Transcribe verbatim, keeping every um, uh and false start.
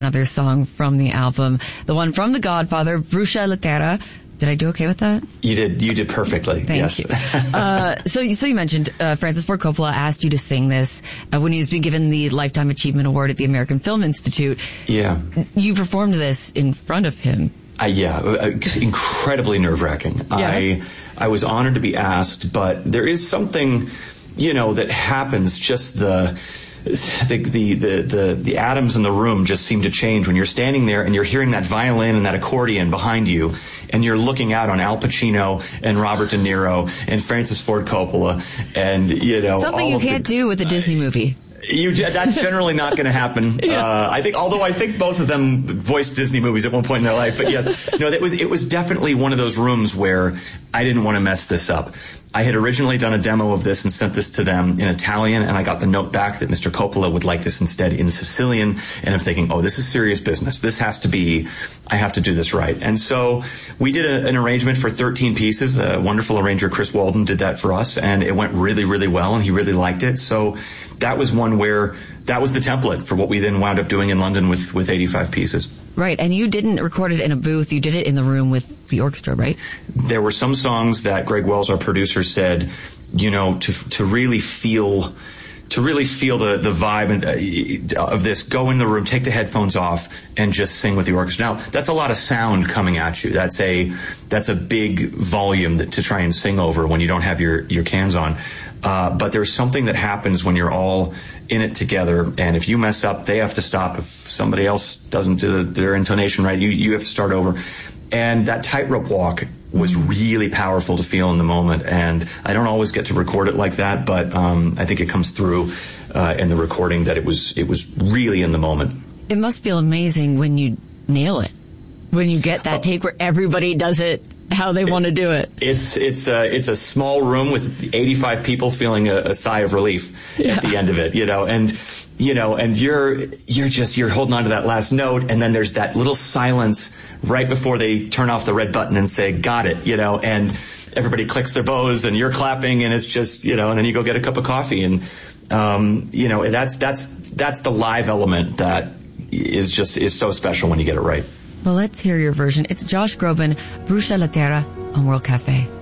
another song from the album, the one from The Godfather, Brucia la Terra. Did I do okay with that? You did. You did perfectly. Thank yes. you. uh, so, so you mentioned uh, Francis Ford Coppola asked you to sing this uh, when he was being given the Lifetime Achievement Award at the American Film Institute. Yeah. You performed this in front of him. Uh, yeah, uh, incredibly nerve-wracking. Yeah. I I was honored to be asked, but there is something, you know, that happens. Just the. The, the the the the atoms in the room just seem to change when you're standing there and you're hearing that violin and that accordion behind you, and you're looking out on Al Pacino and Robert De Niro and Francis Ford Coppola, and you know something all you of can't the, do with a Disney movie. You, that's generally not going to happen. yeah. uh, I think, although I think both of them voiced Disney movies at one point in their life, but yes, no, that was it was definitely one of those rooms where I didn't want to mess this up. I had originally done a demo of this and sent this to them in Italian, and I got the note back that Mister Coppola would like this instead in Sicilian, and I'm thinking, oh, this is serious business. This has to be, I have to do this right. And so we did a, an arrangement for thirteen pieces. A wonderful arranger, Chris Walden, did that for us, and it went really, really well, and he really liked it. So that was one where that was the template for what we then wound up doing in London with, with eighty-five pieces. Right, and you didn't record it in a booth. You did it in the room with the orchestra, right? There were some songs that Greg Wells, our producer, said, you know, to to really feel to really feel the the vibe of this, go in the room, take the headphones off, and just sing with the orchestra. Now, that's a lot of sound coming at you. That's a that's a big volume that, to try and sing over when you don't have your your cans on. Uh, but there's something that happens when you're all in it together, and if you mess up, they have to stop. If somebody else doesn't do their intonation right, you, you have to start over. And that tightrope walk was really powerful to feel in the moment, and I don't always get to record it like that, but um, I think it comes through uh, in the recording that it was it was really in the moment. It must feel amazing when you nail it, when you get that take where everybody does it how they want to do it. It's it's a, it's a small room with eighty-five people feeling a, a sigh of relief yeah. at the end of it, you know, and you know, and you're you're just you're holding on to that last note, and then there's that little silence right before they turn off the red button and say "got it," you know, and everybody clicks their bows and you're clapping, and it's just, you know, and then you go get a cup of coffee, and um, you know, that's that's that's the live element that is just is so special when you get it right. Well, let's hear your version. It's Josh Groban, Brucia la Terra on World Cafe.